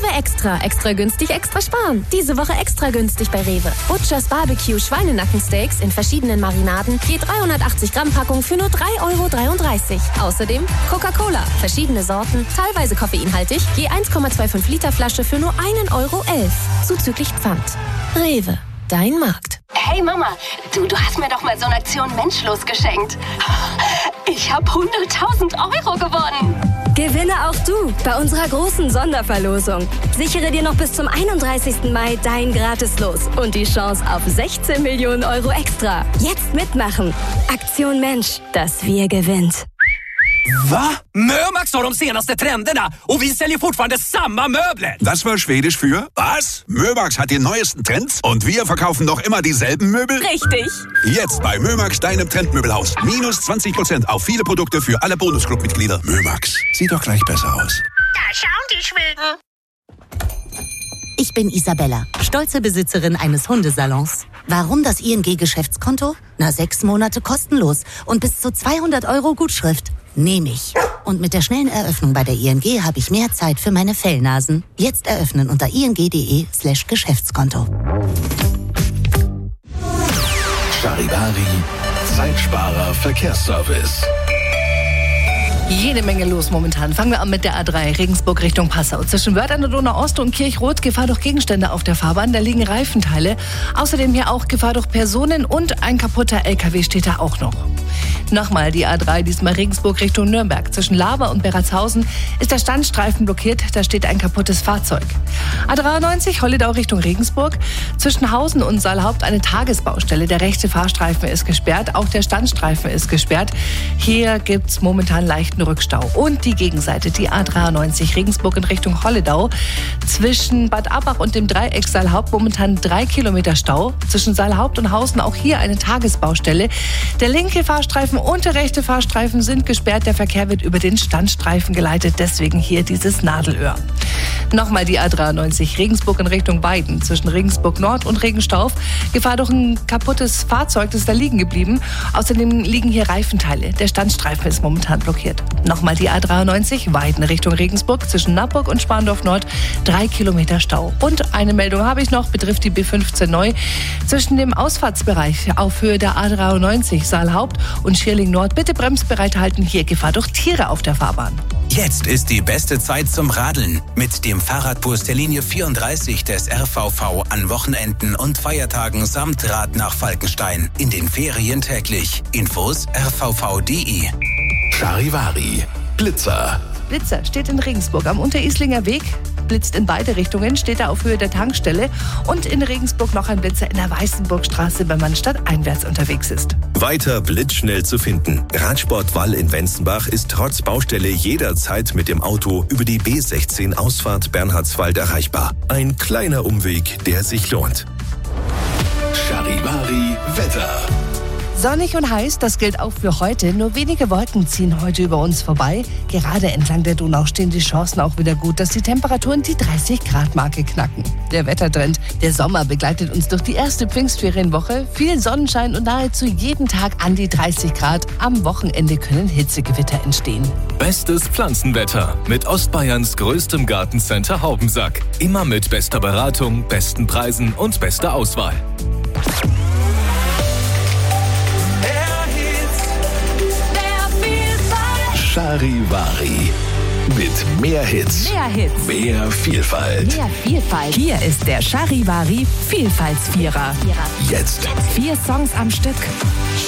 Extra. Extra günstig, extra sparen. Diese Woche extra günstig bei Rewe. Butchers Barbecue Schweinenackensteaks in verschiedenen Marinaden. Je 380 Gramm Packung für nur 3,33 €. Außerdem Coca-Cola. Verschiedene Sorten, teilweise koffeinhaltig. Je 1,25 Liter Flasche für nur 1,11 €. Zuzüglich Pfand. Rewe. Dein Markt. Hey Mama, du hast mir doch mal so eine Aktion Menschlos geschenkt. Ich habe 100.000 € gewonnen. Gewinne auch du bei unserer großen Sonderverlosung. Sichere dir noch bis zum 31. Mai dein Gratis-Los und die Chance auf 16 Millionen € extra. Jetzt mitmachen. Aktion Mensch, das Wir gewinnt. Va? Mömax har de senaste trenderna och vi säljer fortfarande samma möbler. Das war Schwedisch für was? Mömax hat die neuesten Trends und wir verkaufen noch immer dieselben Möbel? Richtig. Jetzt bei Mömax, deinem Trendmöbelhaus. Minus 20% auf viele Produkte für alle Bonusclub-Mitglieder. Mömax, sieht doch gleich besser aus. Da schauen die Schweden. Ich bin Isabella, stolze Besitzerin eines Hundesalons. Warum das ING-Geschäftskonto? 6 Monate kostenlos und bis zu 200 € Gutschrift. Nehme ich. Und mit der schnellen Eröffnung bei der ING habe ich mehr Zeit für meine Fellnasen. Jetzt eröffnen unter ing.de/Geschäftskonto. Charivari, Zeitsparer Verkehrsservice. Jede Menge los momentan. Fangen wir an mit der A3 Regensburg Richtung Passau. Zwischen Wörth an der Donau-Ost und Kirchroth Gefahr durch Gegenstände auf der Fahrbahn. Da liegen Reifenteile. Außerdem hier auch Gefahr durch Personen und ein kaputter LKW steht da auch noch. Nochmal die A3, diesmal Regensburg Richtung Nürnberg. Zwischen Laber und Beratshausen ist der Standstreifen blockiert. Da steht ein kaputtes Fahrzeug. A93 Holledau Richtung Regensburg. Zwischen Hausen und Saalhaupt eine Tagesbaustelle. Der rechte Fahrstreifen ist gesperrt. Auch der Standstreifen ist gesperrt. Hier gibt's momentan leichten Rückstau. Und die Gegenseite, die A93 Regensburg in Richtung Holledau. Zwischen Bad Abbach und dem Dreieck Saalhaupt momentan 3 Kilometer Stau. Zwischen Saalhaupt und Hausen auch hier eine Tagesbaustelle. Der linke Fahrstreifen und der rechte Fahrstreifen sind gesperrt. Der Verkehr wird über den Standstreifen geleitet. Deswegen hier dieses Nadelöhr. Nochmal die A93 Regensburg in Richtung Weiden. Zwischen Regensburg Nord und Regenstauf. Gefahr durch ein kaputtes Fahrzeug, das ist da liegen geblieben. Außerdem liegen hier Reifenteile. Der Standstreifen ist momentan blockiert. Nochmal die A93 Weiden Richtung Regensburg. Zwischen Nappburg und Spandorf Nord 3 Kilometer Stau. Und eine Meldung habe ich noch, betrifft die B15 neu. Zwischen dem Ausfahrtsbereich auf Höhe der A93 Saalhaupt und Schierling Nord bitte bremsbereit halten. Hier Gefahr durch Tiere auf der Fahrbahn. Jetzt ist die beste Zeit zum Radeln. Mit dem Fahrradbus der Linie 34 des RVV an Wochenenden und Feiertagen samt Rad nach Falkenstein. In den Ferien täglich. Infos rvv.de. Charivari, Blitzer. Blitzer steht in Regensburg am Unterislinger Weg. Blitzt in beide Richtungen, steht er auf Höhe der Tankstelle. Und in Regensburg noch ein Blitzer in der Weißenburgstraße, wenn man stadteinwärts unterwegs ist. Weiter blitzschnell zu finden. Radsportwall in Wenzenbach ist trotz Baustelle jederzeit mit dem Auto über die B16 Ausfahrt Bernhardswald erreichbar. Ein kleiner Umweg, der sich lohnt. Charivari Wetter. Sonnig und heiß, das gilt auch für heute. Nur wenige Wolken ziehen heute über uns vorbei. Gerade entlang der Donau stehen die Chancen auch wieder gut, dass die Temperaturen die 30-Grad-Marke knacken. Der Wettertrend, der Sommer begleitet uns durch die erste Pfingstferienwoche. Viel Sonnenschein und nahezu jeden Tag an die 30 Grad. Am Wochenende können Hitzegewitter entstehen. Bestes Pflanzenwetter mit Ostbayerns größtem Gartencenter Haubensack. Immer mit bester Beratung, besten Preisen und bester Auswahl. Charivari. Mit mehr Hits. Mehr Hits. Mehr Vielfalt. Mehr Vielfalt. Hier ist der Charivari Vielfaltsvierer. Jetzt. 4 Songs am Stück.